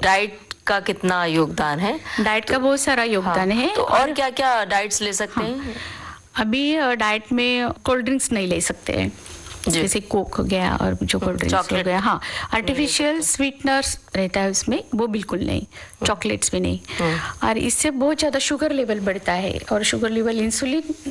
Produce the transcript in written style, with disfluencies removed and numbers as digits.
Diet का कितना योगदान है? डाइट का बहुत सारा योगदान है। तो और क्या क्या डाइट्स ले सकते हैं? अभी डाइट में कोल्ड ड्रिंक्स नहीं ले सकते हैं, जैसे कोक हो गया और जो कोल्ड ड्रिंक्स हो गया। हाँ, आर्टिफिशियल स्वीटनर्स रहता है उसमें, वो बिल्कुल नहीं, चॉकलेट्स भी नहीं। और इससे बहुत ज़्यादा शुगर लेवल बढ़ता है, और शुगर लेवल इंसुलिन